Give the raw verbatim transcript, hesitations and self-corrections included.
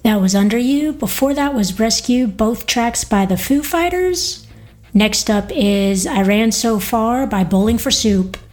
That was Under You. Before that was Rescue, both tracks by the Foo Fighters. Next up is I Ran So Far by Bowling for Soup.